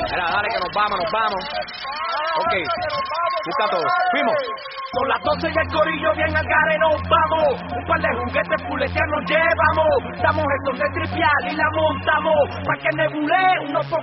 Mira, dale que nos vamos. Ok, busca todo. Fuimos. Son las 12 y el corillo bien al gare nos vamos. Un par de juguetes puleteas nos llevamos. Damos esto de tripial y la montamos. Pa' que nebule unos